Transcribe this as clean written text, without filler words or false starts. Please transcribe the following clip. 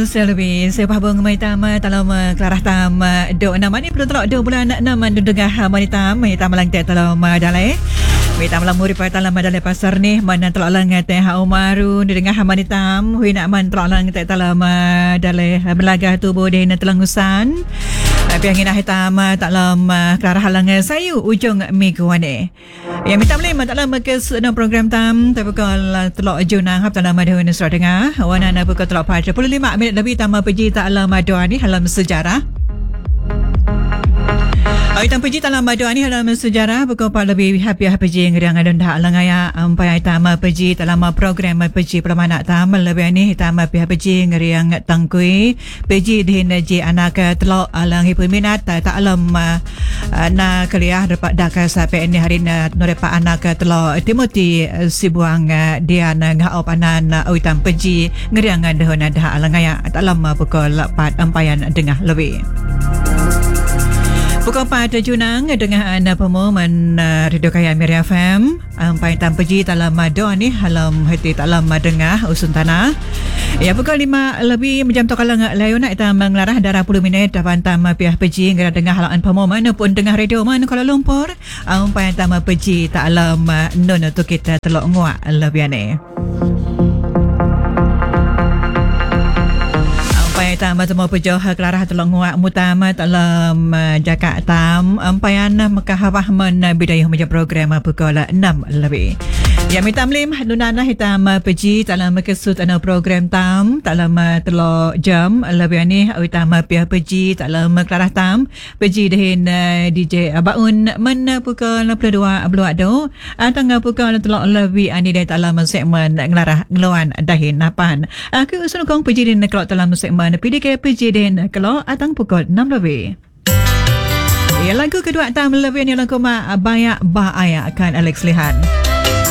selebih sepah bang mai tama dalam kelarah tam do nama ni perlu telok do bulan 6 dengah wanita lang te dalam dalai Wita malam muri pada dalam dalai pasar ni mana telok lang te ha umaru di dengah wanita hui nak man telok lang te dalam dalai belagah tubuh di telangusan tapi yang hitam tak lama kelarah halang sayu ujung mingguan yang minta boleh tak lama ke program tam tapi kalau telok junang hab dalam madhun surat dengar wana nak buka telok pada 45 minit lebih tambah pergi tak lama doa ni halam sejarah Aitan pergi dalam doa ni dalam sejarah berkopal lebih happy pergi ngeriang adon dah langaya ampai aitan pergi dalam program pergi permana tam lebih ni hitam pergi ngeriang tangkui pergi di naji anak telok alang peminat tak alam na kuliah dapat dak sampai ni hari norepa anak telok Timothy Sibuang dia ngau panan aitan pergi ngeriang adon dah langaya tak lama pukul 4 ampayan dengah lebih Pukul 4 Junang dengan pengumuman Radio Kaya Miri FM sampai tanpa ji dalam doa ni halam hati dalam dengah usun tanah. Ya pukul 5 lebih macam tu kalau layu nak kita mengelarah darah 10 minit dapat tanpa pihak peji ngera dengar halaan pengumuman pun dengar radio mana Kuala Lumpur sampai tanpa peji tak alam nono tu kita telok nguak lebih ni. Tam bertemu pejoh kelarah telok nguak mutama dalam jakak tam ampayan Mekah Rahman bidayah meja program pukul 6 lebih. Ya minta mlim nunana hitam peji dalam kesut ana program tam dalam telok jam lebih ni hitam pihak peji dalam kelarah tam peji dehin DJ Baun men pukul 22 do tanggal pukul telok lebih ani dalam segmen ngelarah ngeluan dahin napan aku usul kong peji din kelok dalam segmen PDK peji din kelok atang pukul 6 lebih. Ya lagu kedua tam lebih ni lagu banyak bahaya kan Alex Lihan.